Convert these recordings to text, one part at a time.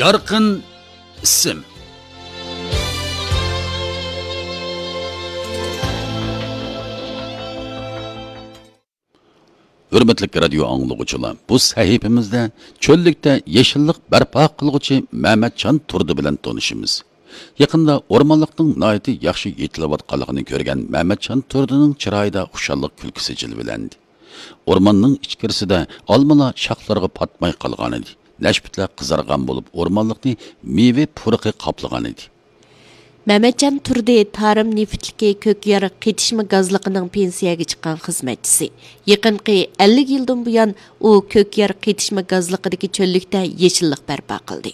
Yorqin ism. Hürmetli radio anlıqçılar, bu sahifimizde çöllükte yeşillik barpo qilguvchi Mehmetcan Turdi bilan tanışımız. Yaqında ormanlıqning nihoyatda yaxshi yetilayotganligini ko'rgan Mehmetcan Turdining chiroyida xushallik kulkisi jilvilandi. Ormanning ichkarisida olmalar shoxlarga patmay qolgan edi. Nashbitlar qizargan bo'lib, ormanlikni meva purqi qoplagan edi. Mehmetcan Turdi tarım neftliki kökyar qetişme gazlıqının pensiyaga chiqqan xizmatchisi. Yaqinqi 50 yildan buyon u kökyar qetişme gazlıqidagi cho'llikda yeşillik barpo qildi.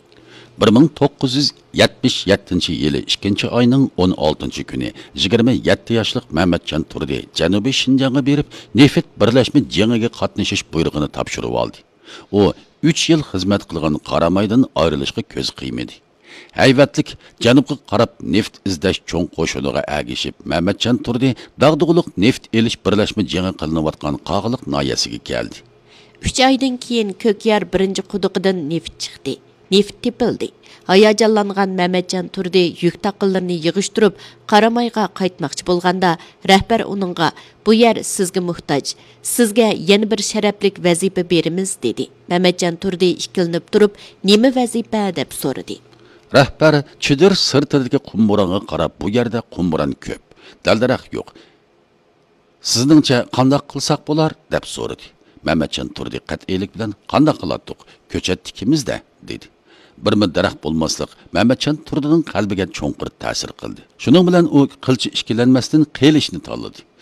1977 yılı 2. ayının 16. günü 27 yaşlıq Mehmetcan Turdi Janubiy Şinjan'a berip neft birleşme jengiga qatnashish buyrug'ini topshirib oldi. O 3 yıl xizmat qilgan Qaramaydan ayrılışga ko'z qiymadi. Hayvatlik janubga qarab neft izlash cho'ng qo'shiniga agishib, Mehmetcan Turdi dag'dug'liq neft elish birleşme jengi qilinayotgan Qog'liq noyasiga keldi. 3 aydan keyin Kökyar birinchi quduqidan neft chiqdi. Neft tepildi. Hayajonlangan Mehmetcan Turdi yük taqinlarini yig'ishtirib, Qaramayga qaytmoqchi bo'lganda, rahbar uningga "Bu yer sizga muhtoj. Sizga yana bir sharaflik vazifa beramiz" dedi. Mehmetcan Turdi ikkilinib turib, "Nima vazifa?" deb so'radi. Rahbar chidir sirtidagi qumburanga qarab, "Bu yerda qumburan ko'p, daldaraq yo'q. Sizningcha qanday qilsak bo'lar?" deb so'radi. Mehmetcan Turdi qat'iylik bilan "Qanday qilatdik? Ko'chat tikimizda" dedi. Bir daraxt bo'lmaslik Mehmetcan Turdining qalbiga cho'nqir ta'sir qildi. Shuning bilan u qilchi ishkilanmasdan qilishni tanladi.